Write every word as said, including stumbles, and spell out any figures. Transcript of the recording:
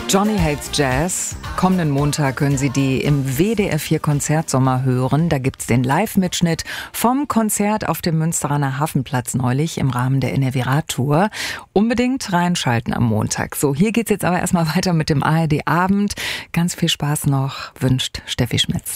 Johnny Hates Jazz. Kommenden Montag können Sie die im W D R vier Konzertsommer hören. Da gibt's den Live-Mitschnitt vom Konzert auf dem Münsteraner Hafenplatz neulich im Rahmen der N R W-Radtour. Unbedingt reinschalten am Montag. So, hier geht's jetzt aber erstmal weiter mit dem A R D-Abend. Ganz viel Spaß noch, wünscht Steffi Schmitz.